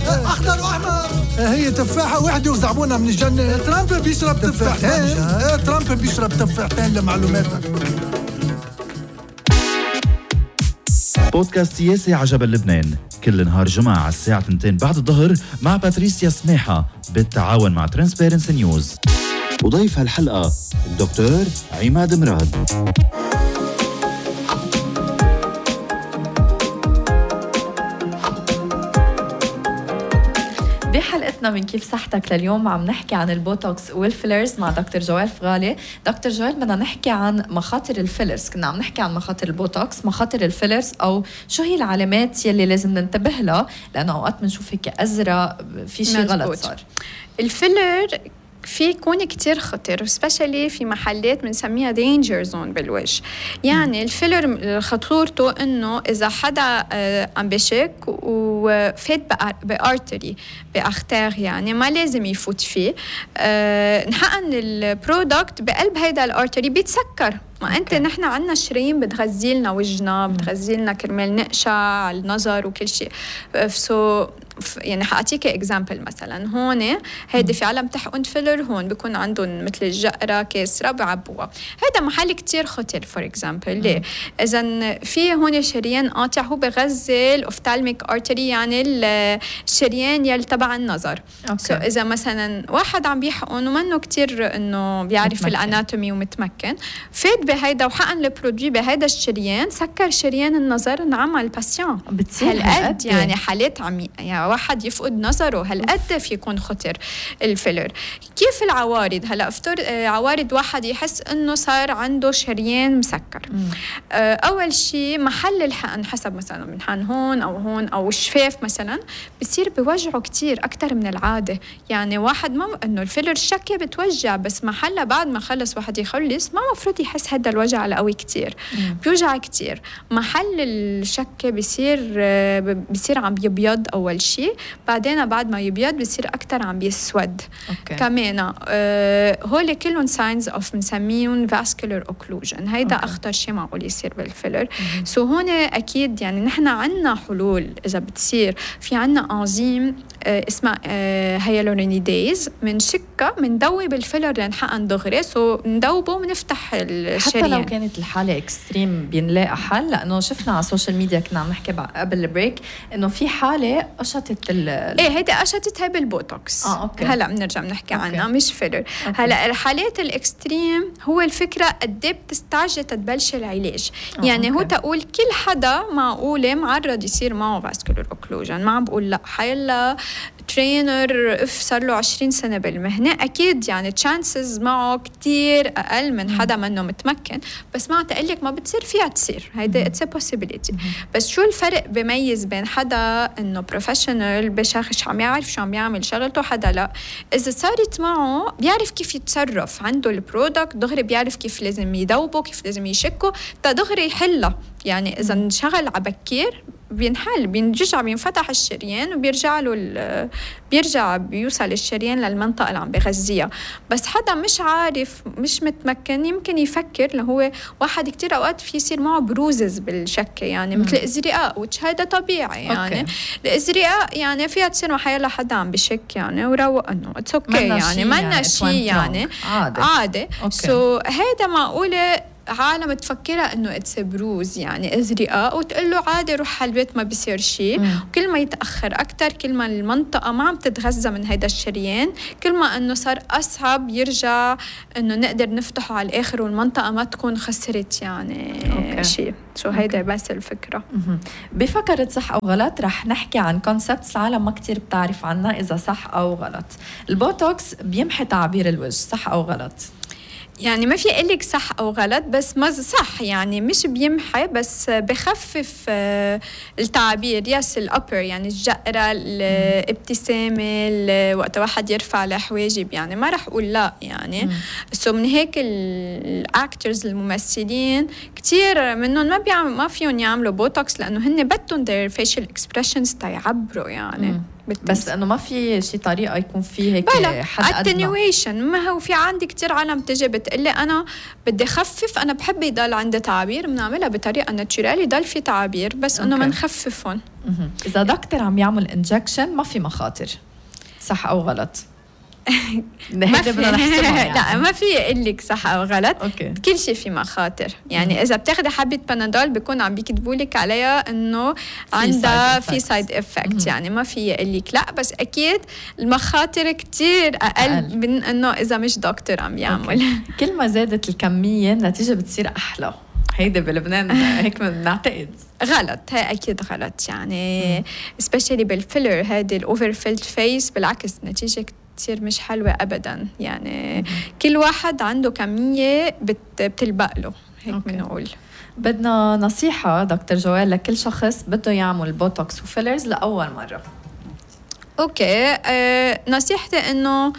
أخضر وأحمر. هي تفاحة واحدة وزعبونها من الجنة. ترامب بيشرب تفاحتين. ترامب بيشرب تفاحتين لمعلوماتك. بودكاست سياسي عجبل لبنان كل نهار جمعة على الساعة 2 بعد الظهر مع باتريسيا سماحة بالتعاون مع ترانسبيرنسي نيوز. وضيف هالحلقة الدكتور عماد مراد. بحلقتنا من كيف صحتك لليوم عم نحكي عن البوتوكس والفيلرز مع دكتور جوال فغالي. دكتور جوال بدنا نحكي عن مخاطر الفيلرز. كنا عم نحكي عن مخاطر البوتوكس، مخاطر الفيلرز أو شو هي العلامات يلي لازم ننتبه لها، لأنه أوقات بنشوف هيك أزرق في شيء غلط صار. الفيلر في يكون كتير خطر سبيشالي في محلات بنسميها دينجر زون بالوجه. يعني الفيلر خطورته انه اذا حدا عم بشك وفات بارتري باختار يعني ما لازم يفوت فيه، نحقن البرودكت بقلب هيدا الارتري بيتسكر. ما انت نحن عنا شرايين بتغذي لنا وجهنا، بتغذي لنا كرمال نقشع على النظر وكل شيء. يعني حاعطيك اكزامبل مثلا هون هيدي في عالم تحقن فيلر هون بيكون عندهم مثل الجقرة كسرة بعبوها. هيدا محل كتير خطر فور اكزامبل. ليه؟ اذا في هون شريان قاطع هو بغذي الاوفتالميك ارتري يعني الشريان يلي تبع النظر. اذا مثلا واحد عم بيحقن ومنه كتير انه بيعرف الاناتومي ومتمكن، فات بهيدا وحقن البرودوي بهيدا الشريان، سكر شريان النظر انعمى الباسيون. هالقد يعني حالات يعني واحد يفقد نظره هالقد في يكون خطر الفيلر. كيف العوارض؟ هلا افتر عوارض واحد يحس انه صار عنده شريان مسكر. اول شيء محل الحقن حسب مثلا بنحقن هون او الشفاف مثلا بصير بوجعه كتير اكثر من العاده. يعني واحد ما انه الفيلر الشكه بتوجع بس محلها بعد ما خلص واحد يخلص ما مفروض يحس هذا الوجع القوي كتير. بيوجع كتير. محل الشكه بصير عم يبيض اول شيء، بعدين بعد ما يبيض بيصير أكتر عم بيسود. كمان هول كلهم signs of بنسميهم vascular occlusion. هيدا أخطر شيء معقول يصير بالفيلر. سو هون أكيد يعني نحن عنا حلول إذا بتصير. في عنا أنزيم اسمها هيالورونيديز منشكة مندوب الفيلر لنحقن دغري. سو ندوبه ونفتح الشريان. حتى لو كانت الحالة اكستريم بينلاقى حل، لأنه شفنا على السوشيال ميديا كنا عم نحكي قبل البريك إنه في حالة قشطت هيدا قشطت هاي بالبوتوكس. هلا بنرجع بنحكي عنها مش فيلر. هلا الحالات الاكستريم هو الفكرة قد بتستعجل تتبلش العلاج. يعني هو تقول كل حدا معقولة معرض يصير معه vascular occlusion. ما عم بقول لا حيلا ترينر صار له 20 سنة بالمهنة أكيد يعني تشانسز معه كتير أقل من حدا منه متمكن، بس ما تقلك ما بتصير فيها تصير. هيدا it's a possibility. بس شو الفرق بيميز بين حدا إنه بروفيشنال بشخص عم يعرف شو عم يعمل شغلته حدا لا؟ إذا صارت معه بيعرف كيف يتصرف، عنده البرودكت دغري بيعرف كيف لازم يدوبه كيف لازم يشكه دغري يحله. يعني إذا انشغل عبكير بينحل بينرجع بينفتح الشريان وبيرجع له بيوصل الشريان للمنطقة اللي عم بغذيها. بس حدا مش عارف مش متمكن يمكن يفكر اللي هو واحد كتير أوقات في يصير معه بروزز بالشكة يعني مثل إزرقاء وش هذا طبيعي يعني. الإزرقاء يعني فيها تصير محيلا حدا عم بشك يعني وروق إنه it's okay يعني منا شيء يعني عادي. سو هيدا معقولة عالم تفكرها انه اتس بروز يعني ازرقاء وتقول له عادي روح على البيت ما بيصير شيء. وكل ما يتاخر اكثر كل ما المنطقه ما عم تتغذى من هيدا الشريان كل ما انه صار اصعب يرجع انه نقدر نفتحه على الاخر والمنطقه ما تكون خسرت يعني شيء. شو هيدا بس الفكره. بفكرة صح او غلط رح نحكي عن كونسبتس العالم ما كتير بتعرف عنها اذا صح او غلط. البوتوكس بيمحي تعابير الوجه، صح او غلط؟ يعني ما في قلك صح أو غلط بس ما صح يعني مش بيمحي بس بخفف التعبير. يس الأبر يعني الجقرة الابتسامة وقت واحد يرفع لحواجب يعني ما رح أقول لا يعني. سو من هيك الأكترز الممثلين كتير منهم ما فيهم يعملوا بوتوكس لأنه هن بدهم their facial expressions تيعبروا يعني بس انه ما في شي طريقه يكون فيه هيك بلا حد ادنى. attenuation. ما هو في عندي كتير عالم تجي بتقلي انا بدي خفف، انا بحب يضل عندي تعابير، بنعملها بطريقه ناتشورال يضل في تعابير بس انه منخففهم. اذا دكتور عم يعمل انجكشن ما في مخاطر، صح او غلط؟ ما في يعني. لا ما في اقول لك صح او غلط. أوكي. كل شيء في مخاطر يعني. اذا بتاخذي حبه بنادول بيكون عم بيكتبوا لك عليها انه عندها في سايد افكت، يعني ما في اقول لك لا، بس اكيد المخاطر كتير اقل من انه اذا مش دكتور عم يعمل. كل ما زادت الكميه النتيجه بتصير احلى، هيدا بلبنان هيك بنعتقد. غلط، هي اكيد غلط يعني. سبيشالي بالفيلر هذه الاوفر فيلد فيس، بالعكس نتيجه كتير مش حلوة أبداً يعني. كل واحد عنده كمية بتلبق له هيك بنقول. بدنا نصيحة دكتور جوال لكل شخص بده يعمل بوتوكس وفيلرز لأول مرة. أوكي، نصيحتي إنه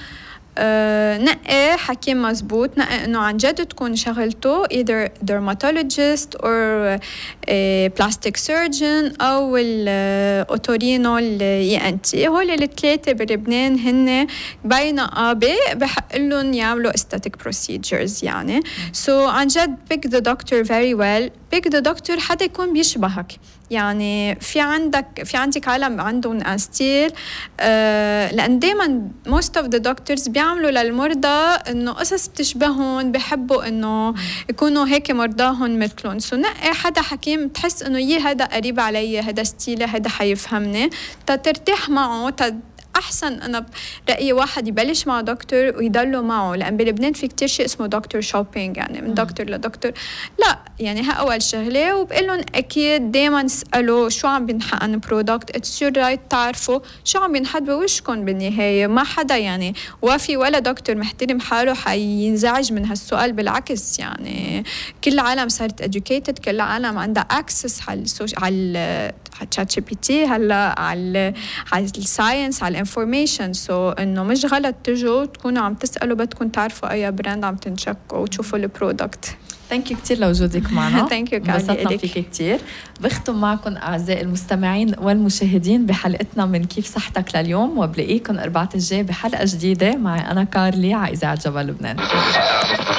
نقي حكيم مزبوط، نقي انه عن جد تكون شغلته either dermatologist or plastic surgeon او الاوتورينو ENT. هول الثلاثه بلبنان هن بين قابه بحق لهم يعملوا aesthetic procedures يعني. so عن جد pick the doctor very well. pick the doctor حدا يكون بيشبهك يعني. في عندك عالم عندهم انستيل لان دائما most of the doctors بيعملوا للمرضى انه قصص بتشبههم، بحبوا انه يكونوا هيك مرضاهم مثلهم. سو نقي حدا حكيم تحس انه هذا قريب علي، هذا ستيلي، هذا حيفهمني، ترتاح معه. أحسن أنا برأيي واحد يبلش مع دكتور ويضلوا معه، لأن بلبنان في كتير شيء اسمه دكتور شوبينج يعني من دكتور لدكتور. لا يعني ها أول شغلة. وبقلن أكيد دايما اسألوا شو عم بينحق عن برودكت. اتس يور رايت تعرفوا شو عم بينحط بوشكم بالنهاية. ما حدا يعني وافي ولا دكتور محترم حاله حينزعج من هالسؤال، بالعكس يعني. كل العالم صارت educated، كل العالم عندها access على تشات جي بي تي هلا، على الساينس، على الانفورميشن. سو انه مش غلط تجوا تكونوا عم تسالوا بدكم تعرفوا اي براند عم تنشكوا وتشوفوا البرودكت. ثانك يو كثير لوجودك معنا. ثانك يو انبسطنا فيك كثير. بختم معكم اعزائي المستمعين والمشاهدين بحلقتنا من كيف صحتك لليوم، وبلاقيكم الاربعاء الجاي بحلقه جديده معي انا كارلي على اذاعه جبل لبنان.